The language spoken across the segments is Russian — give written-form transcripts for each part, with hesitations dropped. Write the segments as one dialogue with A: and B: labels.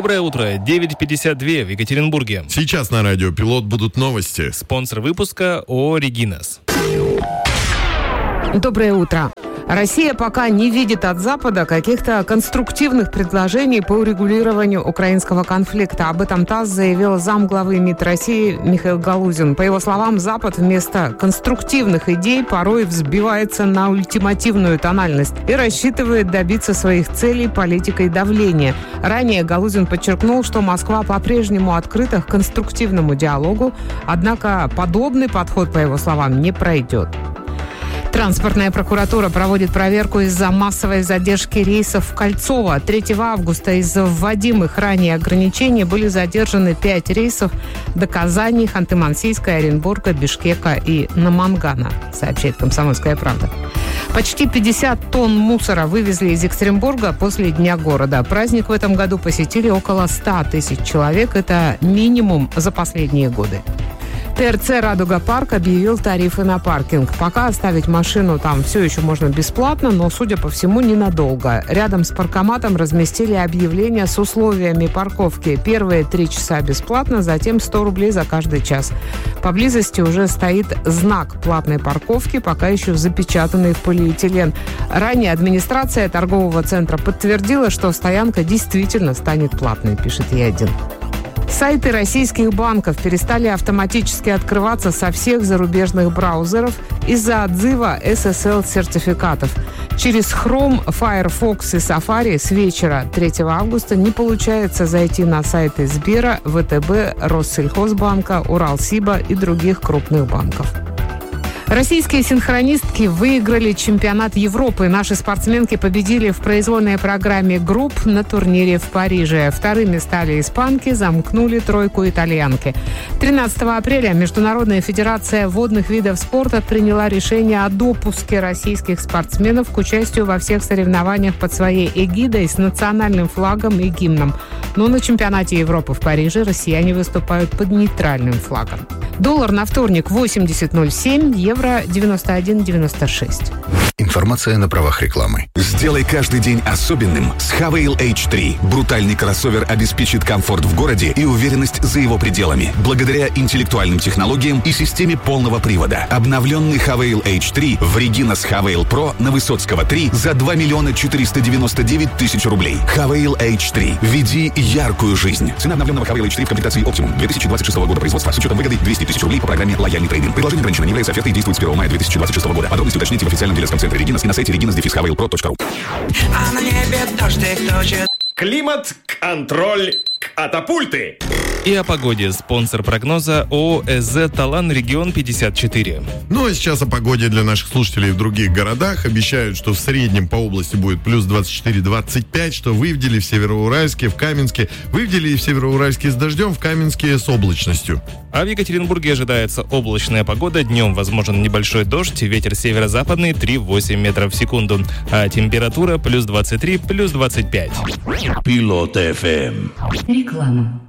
A: Доброе утро, 9:52 в Екатеринбурге.
B: Сейчас на радио «Пилот» будут новости.
A: Спонсор выпуска ООО «Регинас».
C: Доброе утро. Россия пока не видит от Запада каких-то конструктивных предложений по урегулированию украинского конфликта. Об этом ТАСС заявил замглавы МИД России Михаил Галузин. По его словам, Запад вместо конструктивных идей порой взбивается на ультимативную тональность и рассчитывает добиться своих целей политикой давления. Ранее Галузин подчеркнул, что Москва по-прежнему открыта к конструктивному диалогу, однако подобный подход, по его словам, не пройдет. Транспортная прокуратура проводит проверку из-за массовой задержки рейсов в Кольцово. 3 августа из-за вводимых ранее ограничений были задержаны 5 рейсов до Казани, Ханты-Мансийска, Оренбурга, Бишкека и Намангана, сообщает «Комсомольская правда». Почти 50 тонн мусора вывезли из Екатеринбурга после Дня города. Праздник в этом году посетили около 100 тысяч человек. Это минимум за последние годы. ТРЦ «Радуга Парк» объявил тарифы на паркинг. Пока оставить машину там все еще можно бесплатно, но, судя по всему, ненадолго. Рядом с паркоматом разместили объявление с условиями парковки. Первые 3 часа бесплатно, затем 100 рублей за каждый час. Поблизости уже стоит знак платной парковки, пока еще запечатанный в полиэтилен. Ранее администрация торгового центра подтвердила, что стоянка действительно станет платной, пишет Е1. Сайты российских банков перестали автоматически открываться со всех зарубежных браузеров из-за отзыва SSL-сертификатов. Через Chrome, Firefox и Safari с вечера 3 августа не получается зайти на сайты Сбера, ВТБ, Россельхозбанка, Уралсиба и других крупных банков. Российские синхронистки выиграли чемпионат Европы. Наши спортсменки победили в произвольной программе групп на турнире в Париже. Вторыми стали испанки, замкнули тройку итальянки. 13 апреля Международная федерация водных видов спорта приняла решение о допуске российских спортсменов к участию во всех соревнованиях под своей эгидой с национальным флагом и гимном. Но на чемпионате Европы в Париже россияне выступают под нейтральным флагом. Доллар на вторник 80.07, евро 91.96.
D: Информация на правах рекламы.
E: Сделай каждый день особенным с Havail H3. Брутальный кроссовер обеспечит комфорт в городе и уверенность за его пределами. Благодаря интеллектуальным технологиям и системе полного привода. Обновленный Havail H3 в Регинас Havail Pro на Высоцкого 3 за 2 499 000 рублей. Havail H3. Веди яркую жизнь. Цена обновленного Havail H3 в комплектации Optimum 2026 года производства с учетом выгоды 200 000 рублей по программе «Лояльный трейдинг». Предложение ограничено, не является офертой и действует с 1 мая 2026 года. Подробности уточните в официальном дилерском центре Регинас и на сайте reginas-havailpro.ru.
F: А на небе дождик точит.
G: Климат-контроль катапульты.
A: И о погоде. Спонсор прогноза ООО «СЗ Талан Регион 54».
B: Ну а сейчас о погоде для наших слушателей в других городах. Обещают, что в среднем по области будет плюс 24-25, что в Ивделе, в Североуральске, в Каменске. В Ивделе и в Североуральске с дождем, в Каменске с облачностью.
A: А в Екатеринбурге ожидается облачная погода. Днем возможен небольшой дождь. Ветер северо-западный 3,8 метров в секунду. А температура плюс 23, плюс 25.
H: Пилот ФМ.
I: Реклама.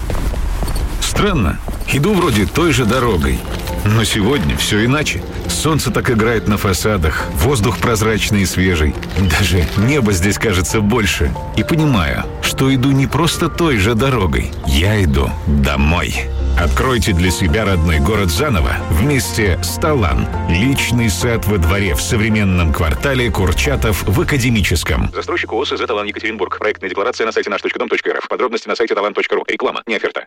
J: Странно. Иду вроде той же дорогой. Но сегодня все иначе. Солнце так играет на фасадах, воздух прозрачный и свежий. Даже небо здесь кажется больше. И понимаю, что иду не просто той же дорогой. Я иду домой. Откройте для себя родной город заново вместе с Талан. Личный сад во дворе в современном квартале Курчатов в Академическом.
K: Застройщик ООО «СЗ Талан Екатеринбург». Проектная декларация на сайте наш.дом.рф. Подробности на сайте talan.ru. Реклама, не оферта.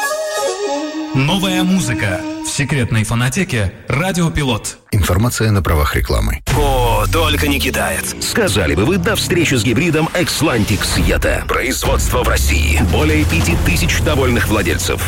L: Новая музыка в секретной фонотеке «Радио Пилот».
D: Информация на правах рекламы.
H: О, только не китаец. Сказали бы вы до встречи с гибридом Xlantic Yeta. Производство в России. Более 5000 довольных владельцев.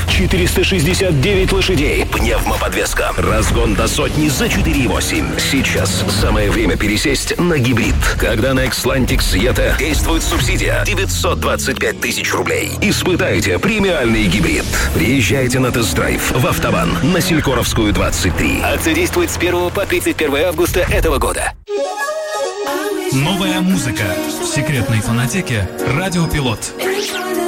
H: 469 лошадей. Пневмоподвеска. Разгон до сотни за 4,8. Сейчас самое время пересесть на гибрид. Когда на Xlantic Yeta действует субсидия 925 000 рублей. Испытайте премиальный гибрид. Приезжайте на тест-драйв в Автобан на Селькоровскую 23.
M: Акция действует с 1 по 31 августа этого года.
L: Новая музыка в секретной фонотеке «Радио Пилот».